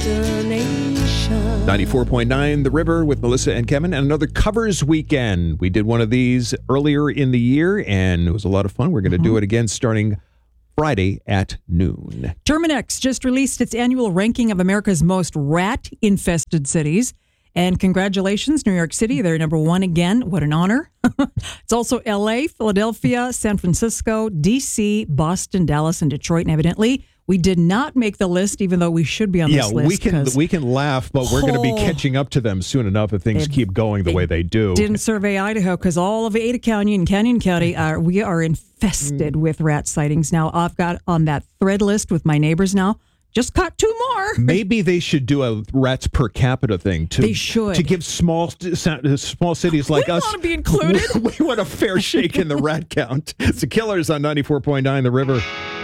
destination. 94.9 The River with Melissa and Kevin, and another covers weekend. We did one of these earlier in the year, and it was a lot of fun. We're going to do it again starting Friday at noon. Terminex just released its annual ranking of America's most rat-infested cities. And congratulations, New York City. They're number one again. What an honor. It's also L.A., Philadelphia, San Francisco, D.C., Boston, Dallas, and Detroit. And evidently, we did not make the list, even though we should be on this list. Yeah, we can laugh, but we're going to be catching up to them soon enough if things keep going the way they do. Didn't survey Idaho because all of Ada County and Canyon County we are infested with rat sightings. Now, I've got on that thread list with my neighbors now. Just caught 2 more. Maybe they should do a rats per capita thing. They should. To give small cities like us. We want to be included. We want a fair shake in the rat count. It's the Killers on 94.9 The River.